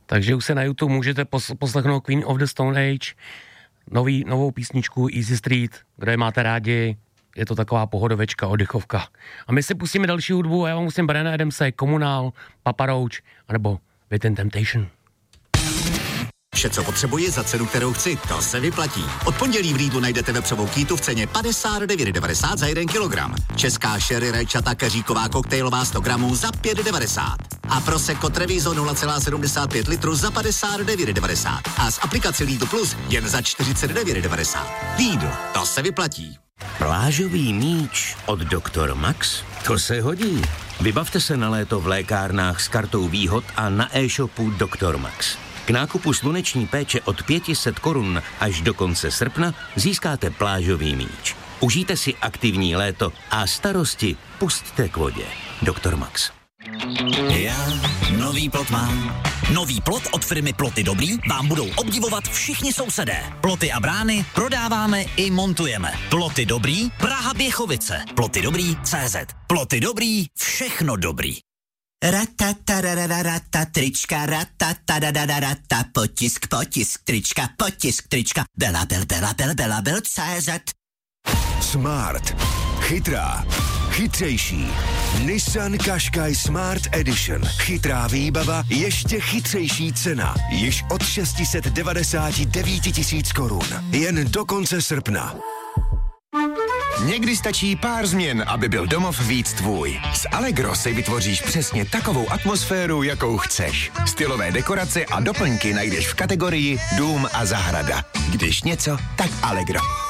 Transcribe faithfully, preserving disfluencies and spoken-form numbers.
Takže už se na YouTube můžete pos- poslechnout Queen of the Stone Age, nový, novou písničku Easy Street, kdo je máte rádi, je to taková pohodovečka, oddechovka. A my si pustíme další hudbu a já vám musím Briana Adamse, Komunál, Papa Roach, anebo Within Temptation. Vše, co potřebuji za cenu, kterou chci, to se vyplatí. Od pondělí v Lidlu najdete vepřovou kýtu v ceně padesát devět devadesát za jeden kilogram. Česká sherry rajčata keříková koktejlová sto gramů za pět devadesát. A Prosecco Treviso nula celá sedmdesát pět litru za padesát devět devadesát. A s aplikací Lidl Plus jen za čtyřicet devět devadesát. Lidl, to se vyplatí. Plážový míč od doktor Max? To se hodí. Vybavte se na léto v lékárnách s kartou výhod a na e-shopu doktor Max. K nákupu sluneční péče od pět set korun až do konce srpna získáte plážový míč. Užijte si aktivní léto a starosti pusťte k vodě. doktor Max. Já nový plot mám. Nový plot od firmy Ploty Dobrý vám budou obdivovat všichni sousedé. Ploty a brány prodáváme i montujeme. Ploty Dobrý, Praha Běchovice. Ploty Dobrý tečka cé zet. Ploty Dobrý, všechno dobrý. Ratatarararata, trička, ratatarararata, potisk, potisk, trička, potisk, trička, bela, bel, bela, bel, bela, bel, cé zet. Smart. Chytrá. Chytřejší. Nissan Qashqai Smart Edition. Chytrá výbava, ještě chytřejší cena. Již od šest set devadesát devět tisíc korun. Jen do konce srpna. Někdy stačí pár změn, aby byl domov víc tvůj. S Allegro si vytvoříš přesně takovou atmosféru, jakou chceš. Stylové dekorace a doplňky najdeš v kategorii Dům a zahrada. Když něco, tak Allegro.